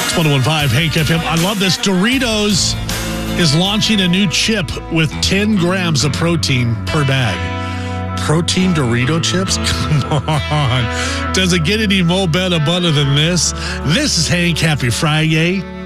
It's 101.5 Hank FM. I love this. Doritos is launching a new chip with 10 grams of protein per bag. Protein Dorito chips? Come on. Does it get any more better butter than this? This is Hank. Happy Friday.